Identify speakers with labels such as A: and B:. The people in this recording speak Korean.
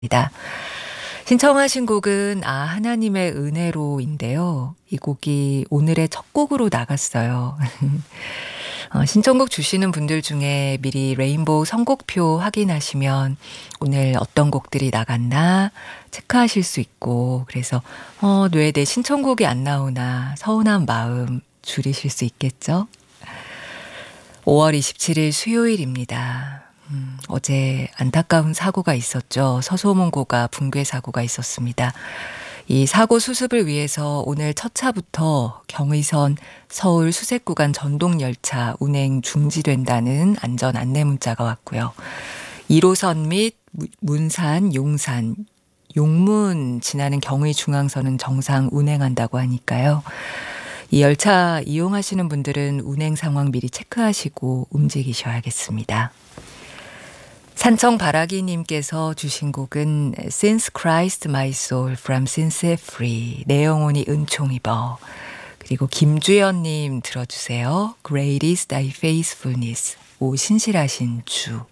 A: 입니다. 신청하신 곡은 하나님의 은혜로인데요. 이 곡이 오늘의 첫 곡으로 나갔어요. 신청곡 주시는 분들 중에 미리 레인보우 선곡표 확인하시면 오늘 어떤 곡들이 나갔나 체크하실 수 있고, 그래서 왜 내 신청곡이 안 나오나 서운한 마음 줄이실 수 있겠죠? 5월 27일 수요일입니다. 어제 안타까운 사고가 있었죠. 서소문고가 붕괴 사고가 있었습니다. 이 사고 수습을 위해서 오늘 첫 차부터 경의선 서울 수색 구간 전동 열차 운행 중지된다는 안전 안내 문자가 왔고요. 1호선 및 문산, 용산, 용문 지나는 경의 중앙선은 정상 운행한다고 하니까요. 이 열차 이용하시는 분들은 운행 상황 미리 체크하시고 움직이셔야겠습니다. 산청바라기님께서 주신 곡은 Since Christ My Soul from Sin Set Free, 내 영혼이 은총 입어. 그리고 김주연님 들어주세요. Great is thy faithfulness, 오 신실하신 주.